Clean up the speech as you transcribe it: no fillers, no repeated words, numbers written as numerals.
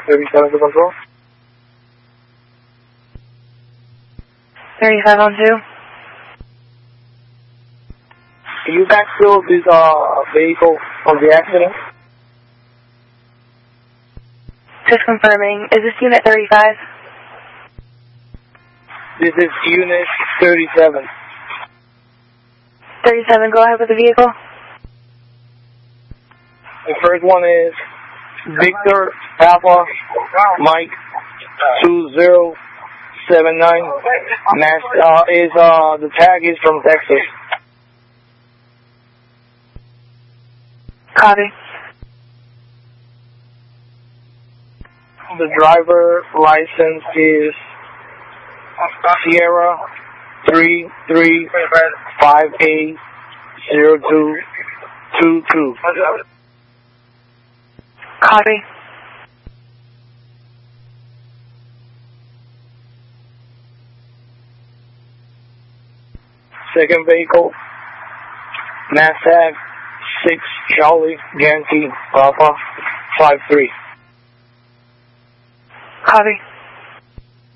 37 to control. 35 on 2. Can you backfill this vehicle from the accident? Just confirming. Is this unit 35? This is unit 37. 37, go ahead with the vehicle. The first one is Victor Papa Mike 2079. The tag is from Texas. Copy. The driver license is Sierra 33580222. Copy. Second vehicle, NASDAQ 6 Charlie Yankee Papa 53. Copy.